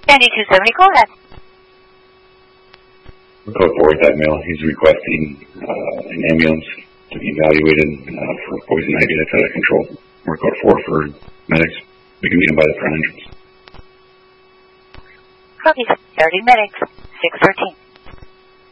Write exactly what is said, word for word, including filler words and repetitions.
ninety-two seventy, go ahead. Code four with that male. He's requesting uh, an ambulance to be evaluated uh, for poison ivy that's out of control. We're code four for medics. We can meet him by the front entrance. Copy, thirty medics, six thirteen.